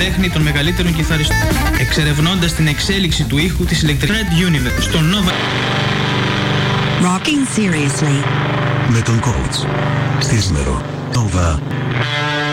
τέχνη των μεγαλύτερων κιθαριστών, εξερευνώντας την εξέλιξη του ήχου της Electric Red Universe στο Nova. Rocking seriously. Με τον coach. Στήσμερο. Nova.